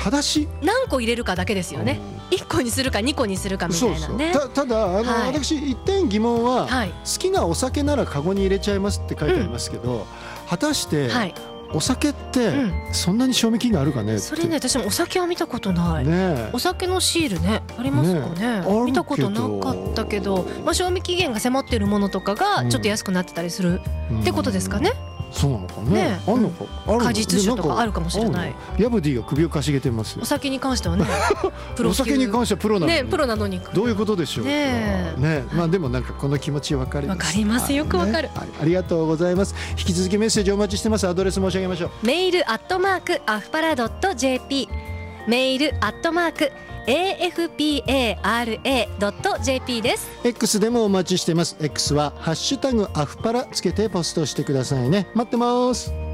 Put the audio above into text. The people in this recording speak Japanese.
裸足何個入れるかだけですよね。1個にするか2個にするかみたいなね。 ただ私一点疑問は、 はい、 好きなお酒ならカゴに入れちゃいますって書いてありますけど、果たして、お酒ってそんなに賞味期限あるかねって。 それね、私もお酒は見たことない、 ね、 お酒のシールねありますかね。見たことなかったけど、賞味期限が迫ってるものとかがちょっと安くなってたりするってことですかね。 そうなのかね。あんのか。 果実酒とかあるかもしれない。 ヤブディが首をかしげてます。 お酒に関してはね。 お酒に関してはプロなのに。 プロなのに。 どういうことでしょう。ね、まあでもなんかこの気持ちわかります。 わかります。よくわかる。 ありがとうございます。引き続きメッセージお待ちしてます。アドレス申し上げましょう。 メール@afpara.jp、メール@afpara.jp です。 X でもお待ちしてます。 X はハッシュタグアフパラつけてポストしてくださいね。待ってます。